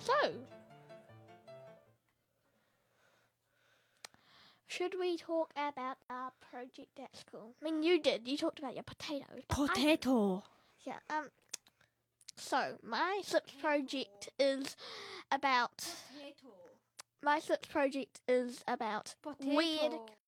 So, should we talk about our project at school? I mean, you did. You talked about your potatoes. Potato. Yeah. So my slips project is about. Potato. My slips project is about weird